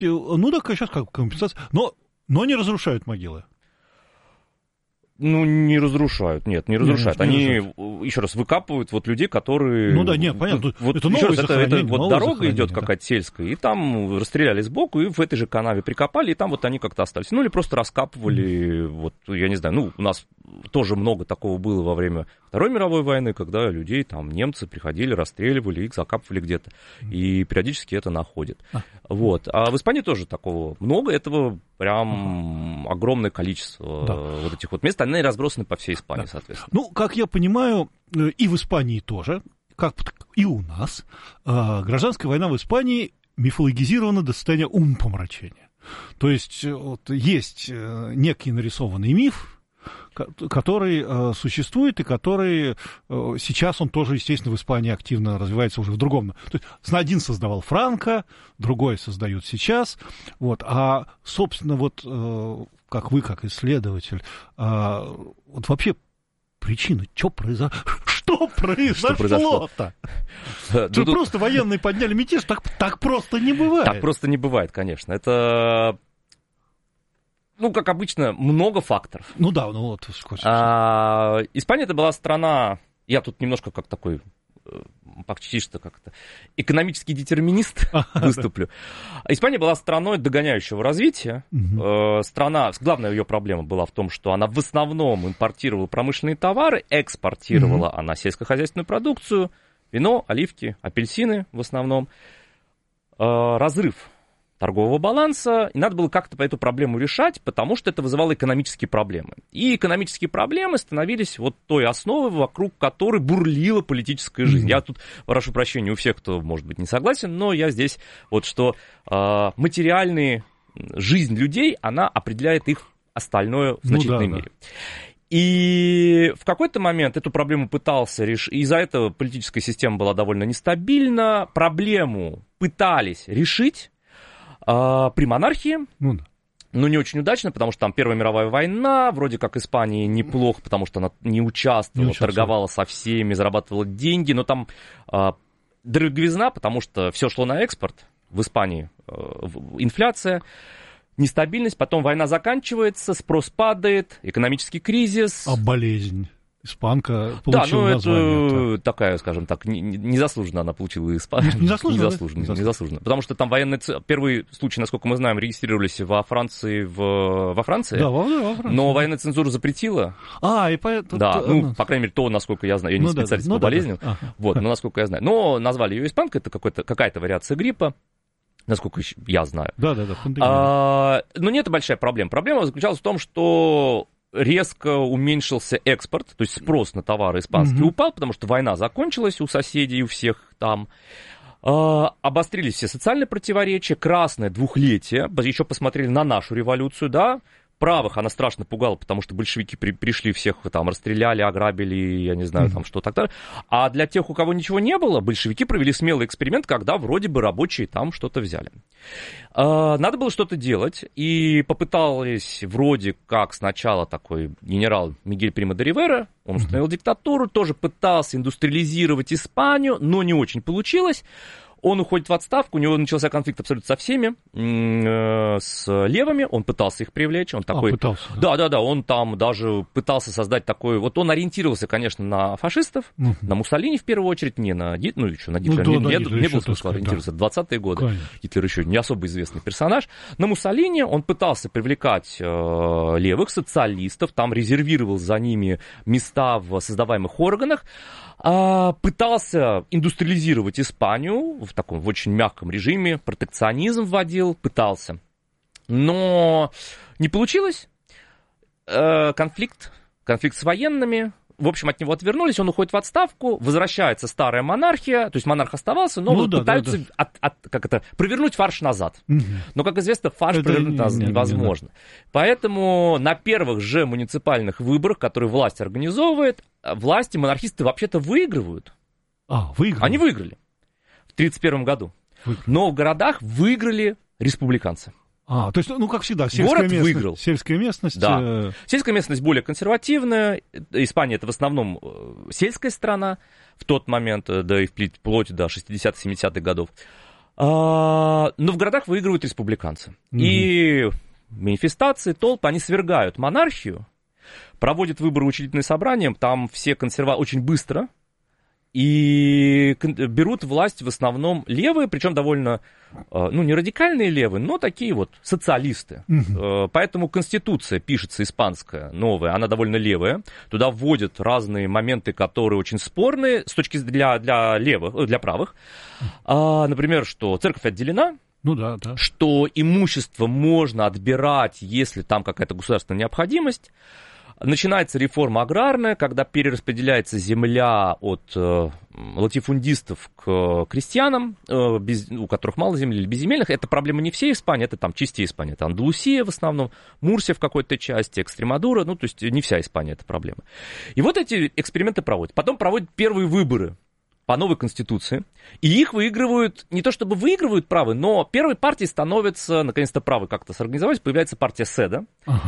Ну, так сейчас как компенсация. Но не разрушают могилы. Ну, не разрушают, нет, не разрушают. Не Они, разрушают. Еще раз, выкапывают вот людей, которые... Ну да, нет, понятно. Вот, это еще новое раз, захоронение, вот дорога идет какая-то сельская, и там расстреляли сбоку, и в этой же канаве прикопали, и там вот они как-то остались. Ну, или просто раскапывали, вот, я не знаю, ну, у нас тоже много такого было во время Второй мировой войны, когда людей, там, немцы приходили, расстреливали, их закапывали где-то, и периодически это находят. Вот. А в Испании тоже такого много, этого прям огромное количество вот этих вот мест, они разбросаны по всей Испании, соответственно. Ну, как я понимаю, и в Испании тоже, как и у нас, гражданская война в Испании мифологизирована до состояния умопомрачения. То есть вот, есть некий нарисованный миф, который существует и который сейчас он тоже, естественно, в Испании активно развивается уже в другом. То есть один создавал Франко, другой создают сейчас. Вот. А, собственно, вот как вы, как исследователь, вот вообще причина, что произошло-то? Что просто военные подняли мятеж? Так просто не бывает. Так просто не бывает, конечно. Это... Ну, как обычно, много факторов. Ну да, ну вот. Испания это была страна, я тут немножко как такой, почти что как-то экономический детерминист выступлю. Испания была страной догоняющего развития. Страна, главная ее проблема была в том, что она в основном импортировала промышленные товары, экспортировала она сельскохозяйственную продукцию, вино, оливки, апельсины в основном. Разрыв торгового баланса, и надо было как-то эту проблему решать, потому что это вызывало экономические проблемы. И экономические проблемы становились вот той основой, вокруг которой бурлила политическая жизнь. Я тут прошу прощения у всех, кто, может быть, не согласен, но я здесь вот что материальная жизнь людей, она определяет их остальное в значительной мере. И в какой-то момент эту проблему пытался решить, из-за этого политическая система была довольно нестабильна, проблему пытались решить при монархии, но не очень удачно, потому что там Первая мировая война, вроде как Испании неплохо, потому что она не участвовала, торговала со всеми, зарабатывала деньги, но там дороговизна, потому что все шло на экспорт в Испании, инфляция, нестабильность, потом война заканчивается, спрос падает, экономический кризис. А болезнь? Испанка получила название. Да, ну это такая, скажем так, незаслуженно она получила Испанию. Незаслуженно. Потому что там первые случаи, насколько мы знаем, регистрировались во Франции. Да, во Франции. Но военная цензура запретила. И поэтому... Да, ну, по крайней мере, то, насколько я знаю. Я не специалист по болезням. Вот, но насколько я знаю. Но назвали ее испанкой, это какая-то вариация гриппа. Насколько я знаю. Да. Но не это большая проблема. Проблема заключалась в том, что резко уменьшился экспорт, то есть спрос на товары испанские упал, потому что война закончилась у соседей, у всех там. Обострились все социальные противоречия, красное двухлетие, еще посмотрели на нашу революцию, да, правых она страшно пугала, потому что большевики пришли, всех там расстреляли, ограбили, я не знаю, там что так-то. А для тех, у кого ничего не было, большевики провели смелый эксперимент, когда вроде бы рабочие там что-то взяли. Надо было что-то делать, и попытались вроде как сначала такой генерал Мигель Примо де Ривера, он установил диктатуру, тоже пытался индустриализировать Испанию, но не очень получилось. Он уходит в отставку, у него начался конфликт абсолютно со всеми, с левыми, он пытался их привлечь. Он такой, пытался. Да, он там даже пытался создать такой, вот он ориентировался, конечно, на фашистов, на Муссолини в первую очередь, не на Гитлера, на Гитлера, не было смысла ориентироваться, 20-е годы, конечно. Гитлер еще не особо известный персонаж, на Муссолини он пытался привлекать левых социалистов, там резервировал за ними места в создаваемых органах, пытался индустриализировать Испанию в очень мягком режиме, протекционизм вводил, пытался. Но не получилось. Конфликт с военными. В общем, от него отвернулись, он уходит в отставку, возвращается старая монархия, то есть монарх оставался, но пытаются провернуть фарш назад. Но, как известно, фарш провернуть назад невозможно. Поэтому на первых же муниципальных выборах, которые власть организовывает, власти монархисты вообще-то выигрывают. Выиграли? Они выиграли в 1931 году. Но в городах выиграли республиканцы. То есть, как всегда, выиграл. Сельская местность. Да. Сельская местность более консервативная. Испания — это в основном сельская страна в тот момент, да и вплоть до 60-70-х годов. Но в городах выигрывают республиканцы. И манифестации, толпы, они свергают монархию, проводят выборы учредительные собрания, там все консерваторы очень быстро, и берут власть в основном левые, причем довольно, не радикальные левые, но такие вот социалисты. Поэтому конституция пишется испанская, новая, она довольно левая. Туда вводят разные моменты, которые очень спорные с точки зрения для правых. Например, что церковь отделена. Ну да. Что имущество можно отбирать, если там какая-то государственная необходимость. Начинается реформа аграрная, когда перераспределяется земля от латифундистов к крестьянам, у которых мало земли или безземельных. Это проблема не всей Испании, это там частей Испании. Это Андалусия в основном, Мурсия в какой-то части, Экстремадура, то есть не вся Испания это проблема. И вот эти эксперименты проводят. Потом проводят первые выборы по новой конституции, и их выигрывают, не то чтобы выигрывают правые, но первой партией становится, наконец-то правые как-то сорганизовались, появляется партия СЕДА,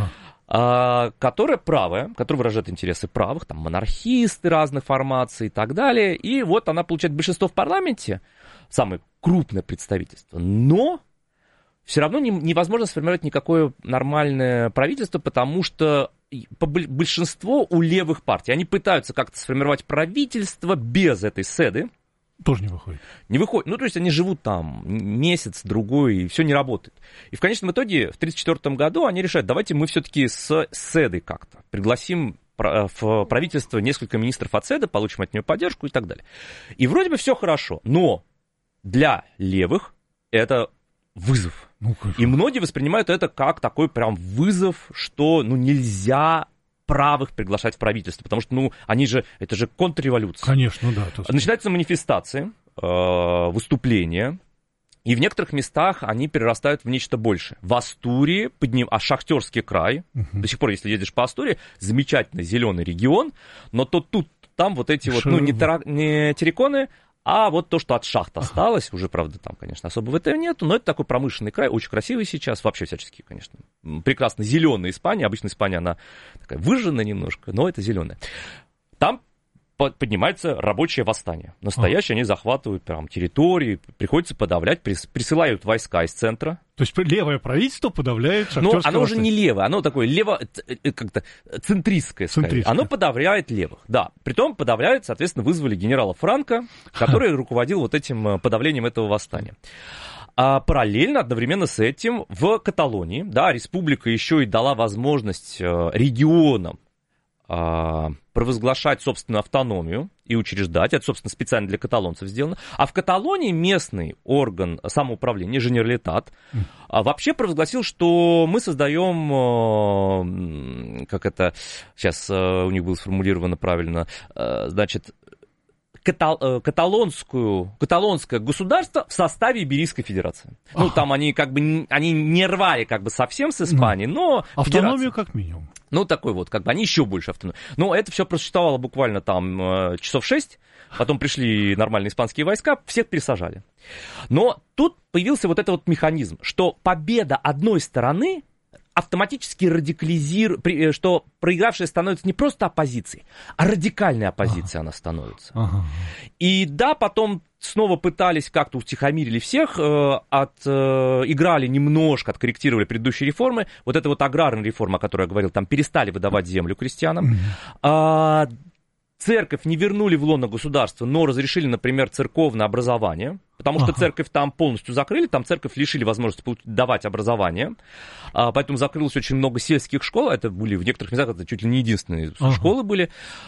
которая правая, которая выражает интересы правых, там монархисты разных формаций и так далее, и вот она получает большинство в парламенте, самое крупное представительство, но все равно невозможно сформировать никакое нормальное правительство, потому что большинство у левых партий, они пытаются как-то сформировать правительство без этой СЕДы. Тоже не выходит. Не выходит. То есть они живут там месяц, другой, и все не работает. И в конечном итоге в 1934 году они решают, давайте мы все-таки с СЕДой как-то пригласим в правительство несколько министров от СЕДа, получим от нее поддержку и так далее. И вроде бы все хорошо, но для левых это вызов. И многие воспринимают это как такой прям вызов, что нельзя правых приглашать в правительство, потому что, это же контрреволюция. Конечно, да. Начинаются манифестации, выступления, и в некоторых местах они перерастают в нечто большее. В Астурии, Шахтерский край, до сих пор, если едешь по Астурии, замечательный зеленый регион, но там вот эти не терриконы, а вот то, что от шахт осталось, уже, правда, там, конечно, особо этого нету, но это такой промышленный край, очень красивый сейчас, вообще всячески, конечно, прекрасно зеленая Испания, обычно Испания, она такая выжженная немножко, но это зеленая. Там поднимается рабочее восстание, настоящее, они захватывают прям территории, приходится подавлять, присылают войска из центра. То есть левое правительство подавляет шахтерское восстание. Оно уже не левое, оно такое как-то центристское, оно подавляет левых, да. Притом подавляет, соответственно, вызвали генерала Франко, который руководил вот этим подавлением этого восстания. А параллельно, одновременно с этим, в Каталонии, да, республика еще и дала возможность регионам провозглашать собственную автономию и учреждать. Это, собственно, специально для каталонцев сделано. А в Каталонии местный орган самоуправления, Женералитат, вообще провозгласил, что мы создаем, сейчас у них было сформулировано правильно, каталонское государство в составе Иберийской Федерации. Там они они не рвали совсем с Испанией, но автономию как минимум. Такой вот, они еще больше автономии. Но это все просуществовало буквально там часов 6, потом пришли нормальные испанские войска, всех пересажали. Но тут появился вот этот вот механизм, что победа одной стороны автоматически радикализирует, что проигравшая становится не просто оппозицией, а радикальной оппозицией она становится. И да, потом снова пытались как-то утихомирили всех, играли немножко, откорректировали предыдущие реформы. Вот эта вот аграрная реформа, о которой я говорил, там перестали выдавать землю крестьянам. Церковь не вернули в лоно государства, но разрешили, например, церковное образование, потому что церковь там полностью закрыли, там церковь лишили возможности давать образование, поэтому закрылось очень много сельских школ, это были в некоторых местах, это чуть ли не единственные школы были,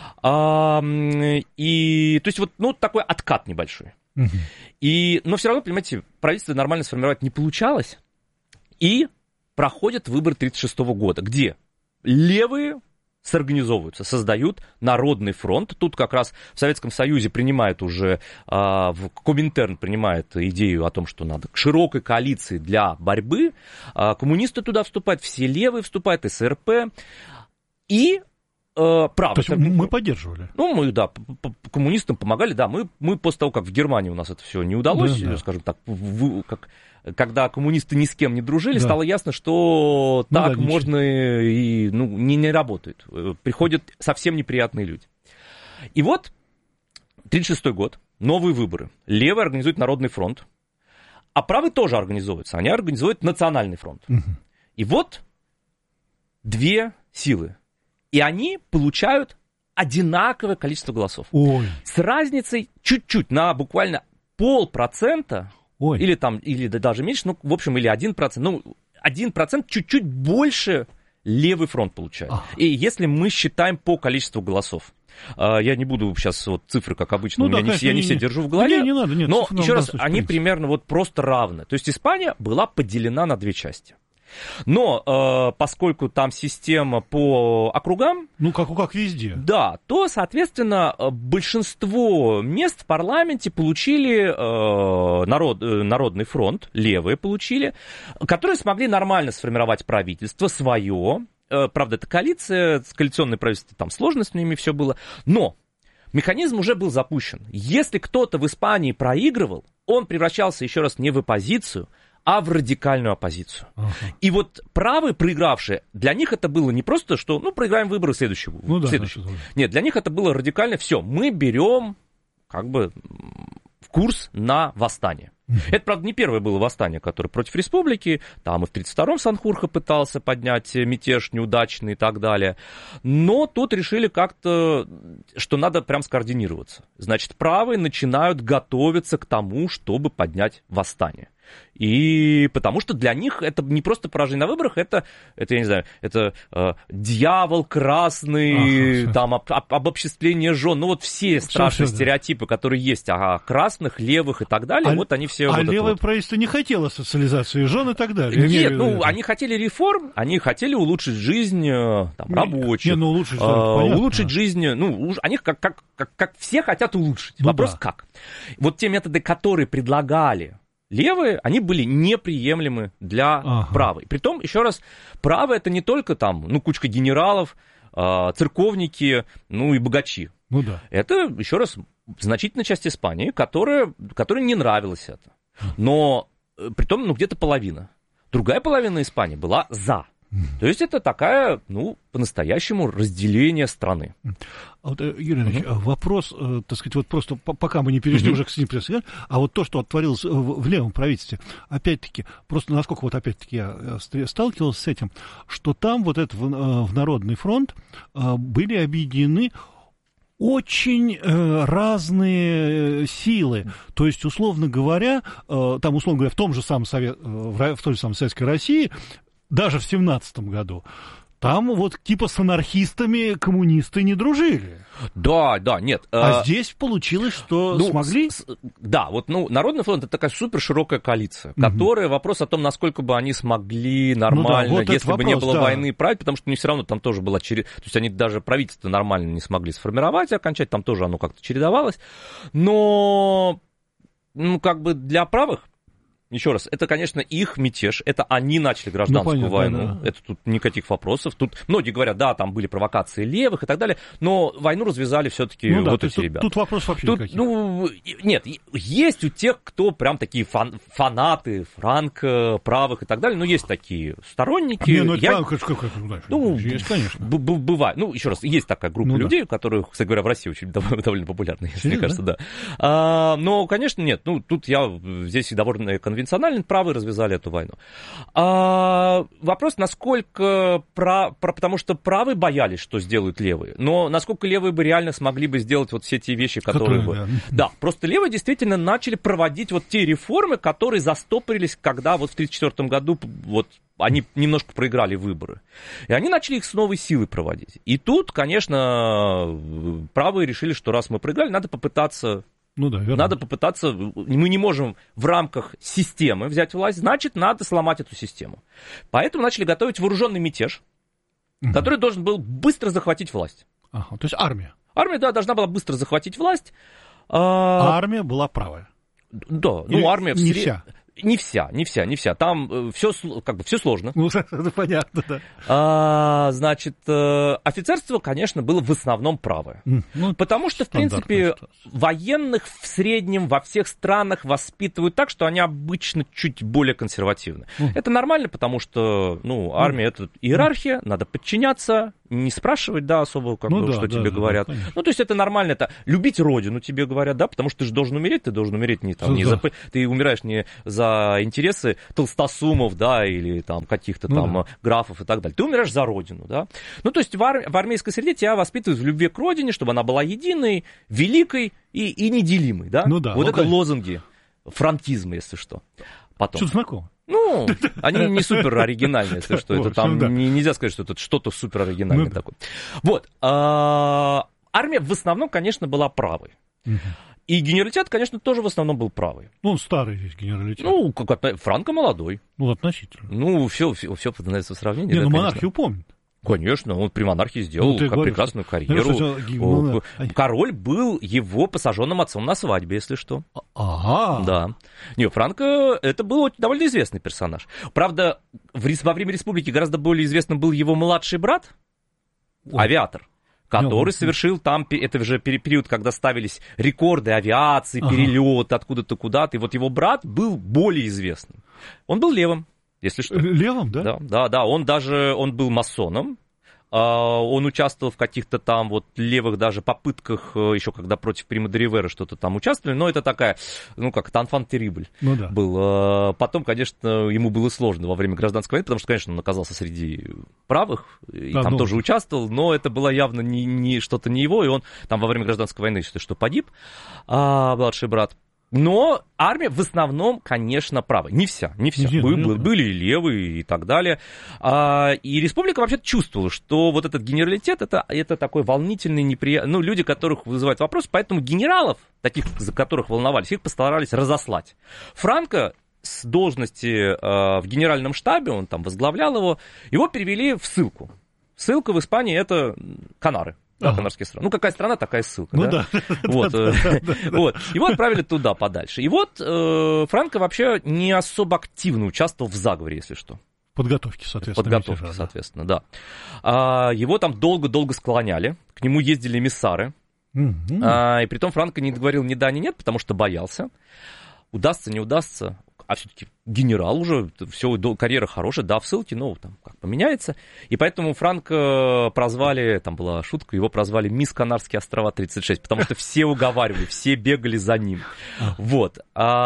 и то есть вот такой откат небольшой. Но все равно, понимаете, правительство нормально сформировать не получалось, и проходят выборы 1936 года, где левые сорганизовываются, создают Народный фронт. Тут как раз в Советском Союзе принимают уже, Коминтерн принимает идею о том, что надо к широкой коалиции для борьбы. Коммунисты туда вступают, все левые вступают, СРП. И правда. То есть мы поддерживали? Мы, да, коммунистам помогали, да. Мы после того, как в Германии у нас это все не удалось, скажем так, когда коммунисты ни с кем не дружили, стало ясно, что так можно и не работает. Приходят совсем неприятные люди. И вот 1936 год, новые выборы. Левые организуют Народный фронт. А правые тоже организуются. Они организуют национальный фронт. И вот две силы. И они получают одинаковое количество голосов. Ой. С разницей чуть-чуть, на буквально 0,5%, или даже меньше, ну, в общем, или 1%. Ну, 1% чуть-чуть больше левый фронт получает. И если мы считаем по количеству голосов. Я не буду сейчас вот цифры, как обычно, я не все держу в голове. Не надо, нет, но еще раз, они примерно вот просто равны. То есть Испания была поделена на две части. Но поскольку там система по округам... Ну, как везде. Да, то, соответственно, большинство мест в парламенте получили Народный фронт, левые получили, которые смогли нормально сформировать правительство свое. Правда, это коалиция, коалиционное правительство, там сложно с ними все было. Но механизм уже был запущен. Если кто-то в Испании проигрывал, он превращался, еще раз, не в оппозицию, а в радикальную оппозицию. И вот правые проигравшие, для них это было не просто, что, проиграем выборы следующего. Нет, для них это было радикально. Все, мы берем, в курс на восстание. Это, правда, не первое было восстание, которое против республики. Там и в 1932-м Санхурхо пытался поднять мятеж неудачный и так далее. Но тут решили как-то, что надо прям скоординироваться. Значит, правые начинают готовиться к тому, чтобы поднять восстание. И потому что для них это не просто поражение на выборах, это я не знаю, это дьявол красный, там обобществление жен, ну вот все страшные стереотипы, которые есть о красных, левых и так далее, вот они все... левое правительство не хотело социализации жен и так далее. Нет, они хотели реформ, они хотели улучшить жизнь рабочих. Улучшить жизнь, они как все хотят улучшить. Вопрос как. Вот те методы, которые предлагали левые, они были неприемлемы для правой. Притом, еще раз, правые это не только там, кучка генералов, церковники, и богачи. Это, еще раз, значительная часть Испании, которой не нравилось это. Но, притом, где-то половина. Другая половина Испании была за. То есть это такая, по-настоящему разделение страны. Юрий Ильич, вопрос, так сказать, вот просто пока мы не перешли уже к снипрессе, а вот то, что творилось в левом правительстве, опять-таки, просто насколько вот опять-таки я сталкивался с этим, что там вот это в Народный фронт были объединены очень разные силы. То есть, условно говоря, в той же самой Советской России, даже в 17 году, там вот типа с анархистами коммунисты не дружили. Да, нет. А здесь получилось, что смогли? Народный фронт — это такая супер широкая коалиция, которая, вопрос о том, насколько бы они смогли нормально, если бы не было войны, править, потому что у них все равно там тоже была то есть они даже правительство нормально не смогли сформировать окончательно, там тоже оно как-то чередовалось. Но, для правых, еще раз, это, конечно, их мятеж, это они начали гражданскую войну, это тут никаких вопросов. Тут многие говорят, да, там были провокации левых и так далее, но войну развязали все-таки эти ребята. Тут вопрос вообще никаких. Нет, есть у тех, кто прям такие фанаты Франко, правых и так далее, но есть такие сторонники. Есть, конечно. Бывает. Еще раз, есть такая группа людей, у которых, кстати говоря, в России очень довольно популярны, мне кажется, да. Но, конечно, нет. Тут здесь довольно конвенционально правые развязали эту войну. Вопрос, насколько... Потому что правые боялись, что сделают левые. Но насколько левые бы реально смогли бы сделать вот все те вещи, которые бы... Да, просто левые действительно начали проводить вот те реформы, которые застопорились, когда вот в 1934 году вот они немножко проиграли выборы. И они начали их с новой силой проводить. И тут, конечно, правые решили, что раз мы проиграли, надо попытаться... Надо попытаться, мы не можем в рамках системы взять власть, значит, надо сломать эту систему. Поэтому начали готовить вооруженный мятеж, который должен был быстро захватить власть. То есть армия. Армия, да, должна была быстро захватить власть. А армия была правая. Да, армия... Не вся. Не вся. Там все сложно. Это понятно, да. Значит, офицерство, конечно, было в основном правое. Потому что, в принципе, военных в среднем во всех странах воспитывают так, что они обычно чуть более консервативны. Это нормально, потому что, армия — это иерархия, надо подчиняться, не спрашивать, особо, что тебе говорят. То есть это нормально, это любить родину, тебе говорят, потому что ты же должен умереть, не там, ты умираешь не за за интересы толстосумов, да, или там каких-то там графов и так далее. Ты умираешь за родину, да. Ну, то есть в армейской среде тебя воспитывают в любви к родине, чтобы она была единой, великой и неделимой, да. Ну да. Вот это лозунги франкизма, если что. Потом. Что-то знакомо. Ну, они не супер оригинальные, если что. Это там нельзя сказать, что это что-то супер оригинальное такое. Вот. Армия в основном, конечно, была правой. И генералитет, конечно, тоже в основном был правый. Ну, он старый весь генералитет. Ну, Франко молодой. Ну, относительно. Ну, все подается в сравнении. Не, ну, монархию помнит. Конечно, он при монархии сделал прекрасную карьеру. Король был его посаженным отцом на свадьбе, если что. Ага. Да. Не, Франко, это был довольно известный персонаж. Правда, во время республики гораздо более известным был его младший брат, авиатор, который совершил там, это же период, когда ставились рекорды авиации, перелет откуда-то куда-то, и вот его брат был более известным. Он был левым. Если что. Левым, да? Да. Он был масоном. Он участвовал в каких-то там вот левых даже попытках, еще когда против Прима де Ривера что-то там участвовали, но это такая, ну как, «Enfant terrible» был. Потом, конечно, ему было сложно во время гражданской войны, потому что, конечно, он оказался среди правых, и там тоже участвовал, но это было явно не что-то не его, и он там во время гражданской войны, если что, погиб, младший брат. Но армия в основном, конечно, правая. Не вся. Были и левые и так далее. И республика вообще чувствовала, что вот этот генералитет, это такой волнительный, неприятный... Ну, люди, которых вызывают вопрос, поэтому генералов, таких, за которых волновались, их постарались разослать. Франко с должности в генеральном штабе, он там возглавлял его перевели в ссылку. Ссылка в Испании — это Канары. Да, Канарские страны. Ну, какая страна, такая ссылка. Ну, да. Вот. Его отправили туда подальше. И вот Франко вообще не особо активно участвовал в заговоре, если что. Подготовки, соответственно, да. Его там долго-долго склоняли. К нему ездили эмиссары. И притом Франко не говорил ни да, ни нет, потому что боялся. Удастся, не удастся. А все-таки генерал уже, все, карьера хорошая, да, в ссылке, но там как поменяется. И поэтому Франко прозвали, там была шутка, его прозвали «Мисс Канарские острова 36», потому что все уговаривали, все бегали за ним. Вот.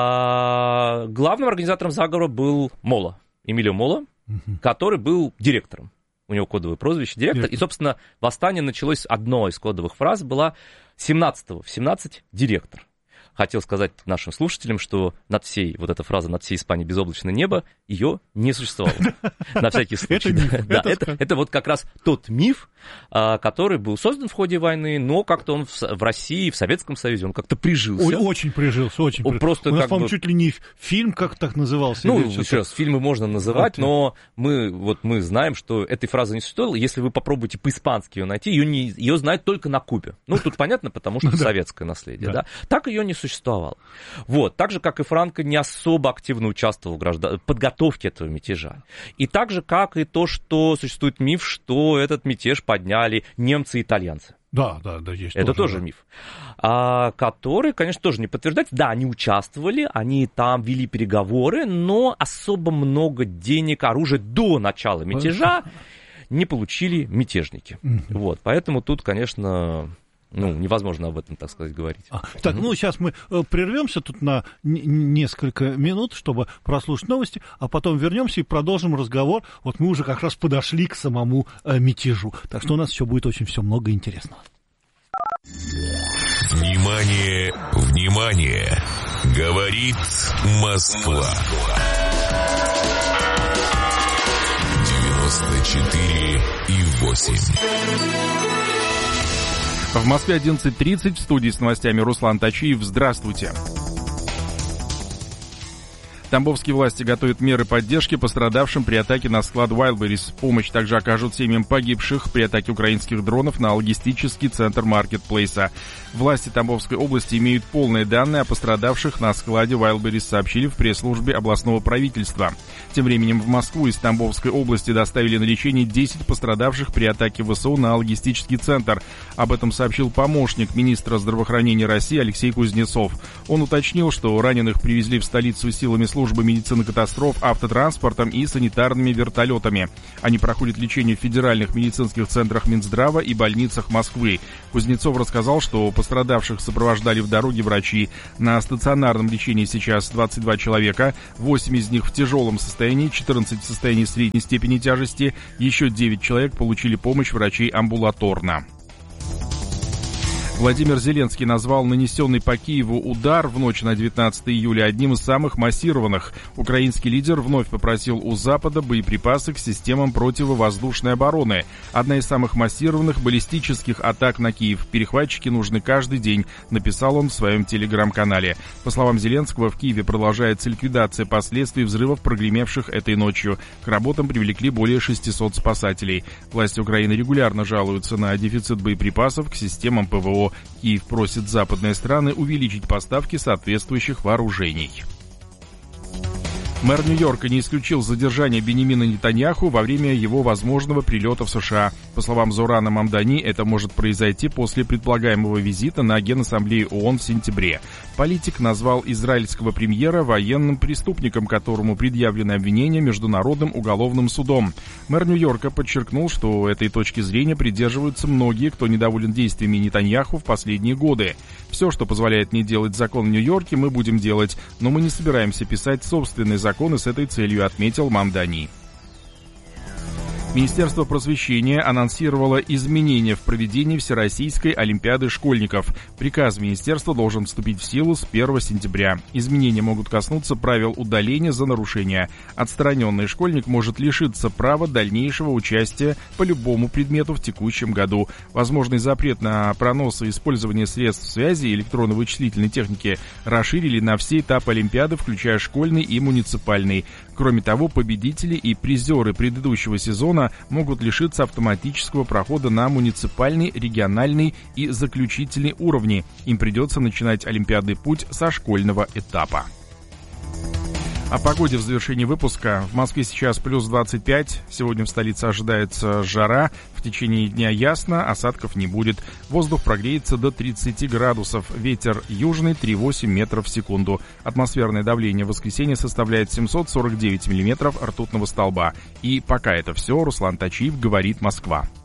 А главным организатором заговора был Мола, Эмилио Мола, который был директором. У него кодовое прозвище директор. И, собственно, восстание началось, одной из кодовых фраз была 17-го, в 17 директор. Хотел сказать нашим слушателям, что над всей, вот эта фраза «над всей Испанией безоблачное небо», ее не существовало. На всякий случай. Это вот как раз тот миф, который был создан в ходе войны, но как-то он в России, в Советском Союзе, он как-то прижился. Очень прижился, очень прижился. У нас, по-моему, чуть ли не фильм как так назывался. Ну, еще раз, фильмы можно называть, но мы знаем, что этой фразы не существовало. Если вы попробуете по-испански ее найти, ее знают только на Кубе. Ну, тут понятно, потому что советское наследие, да. Так ее не существовало. Вот. Так же, как и Франко не особо активно участвовал в подготовке этого мятежа. И так же, как и то, что существует миф, что этот мятеж подняли немцы и итальянцы. Да, есть. Это тоже миф. Который, конечно, тоже не подтверждается. Да, они участвовали, они там вели переговоры, но особо много денег, оружия до начала мятежа не получили мятежники. Вот. Поэтому тут, конечно... невозможно об этом, так сказать, говорить. Так, сейчас мы прервемся тут на несколько минут, чтобы прослушать новости, а потом вернемся и продолжим разговор. Вот мы уже как раз подошли к самому мятежу. Так что у нас еще будет очень все много интересного. Внимание, внимание! Говорит Москва. 94,8. В Москве 11:30, в студии с новостями Руслан Тачиев. Здравствуйте. Тамбовские власти готовят меры поддержки пострадавшим при атаке на склад Wildberries. Помощь также окажут семьям погибших при атаке украинских дронов на логистический центр маркетплейса. Власти Тамбовской области имеют полные данные о пострадавших на складе Wildberries, сообщили в пресс-службе областного правительства. Тем временем в Москву из Тамбовской области доставили на лечение 10 пострадавших при атаке ВСУ на логистический центр. Об этом сообщил помощник министра здравоохранения России Алексей Кузнецов. Он уточнил, что раненых привезли в столицу силами службы службы медицины катастроф, автотранспортом и санитарными вертолетами. Они проходят лечение в федеральных медицинских центрах Минздрава и больницах Москвы. Кузнецов рассказал, что пострадавших сопровождали в дороге врачи. На стационарном лечении сейчас 22 человека, 8 из них в тяжелом состоянии, 14 в состоянии средней степени тяжести, еще 9 человек получили помощь врачей амбулаторно. Владимир Зеленский назвал нанесенный по Киеву удар в ночь на 19 июля одним из самых массированных. Украинский лидер вновь попросил у Запада боеприпасы к системам противовоздушной обороны. Одна из самых массированных баллистических атак на Киев. Перехватчики нужны каждый день, написал он в своем телеграм-канале. По словам Зеленского, в Киеве продолжается ликвидация последствий взрывов, прогремевших этой ночью. К работам привлекли более 600 спасателей. Власти Украины регулярно жалуются на дефицит боеприпасов к системам ПВО. Киев просит западные страны увеличить поставки соответствующих вооружений. Мэр Нью-Йорка не исключил задержание Беньямина Нетаньяху во время его возможного прилета в США. По словам Зурана Мамдани, это может произойти после предполагаемого визита на Генассамблею ООН в сентябре. Политик назвал израильского премьера военным преступником, которому предъявлены обвинения Международным уголовным судом. Мэр Нью-Йорка подчеркнул, что этой точки зрения придерживаются многие, кто недоволен действиями Нетаньяху в последние годы. «Все, что позволяет не делать закон в Нью-Йорке, мы будем делать, но мы не собираемся писать собственные законы с этой целью», отметил Мамдани. Министерство просвещения анонсировало изменения в проведении Всероссийской олимпиады школьников. Приказ министерства должен вступить в силу с 1 сентября. Изменения могут коснуться правил удаления за нарушения. Отстраненный школьник может лишиться права дальнейшего участия по любому предмету в текущем году. Возможный запрет на пронос и использование средств связи и электронно-вычислительной техники расширили на все этапы олимпиады, включая школьный и муниципальный. Кроме того, победители и призеры предыдущего сезона могут лишиться автоматического прохода на муниципальный, региональный и заключительный уровни. Им придется начинать олимпиадный путь со школьного этапа. О погоде в завершении выпуска. В Москве сейчас плюс 25. Сегодня в столице ожидается жара. В течение дня ясно, осадков не будет. Воздух прогреется до 30 градусов. Ветер южный 3,8 метров в секунду. Атмосферное давление в воскресенье составляет 749 миллиметров ртутного столба. И пока это все. Руслан Тачиев, говорит Москва.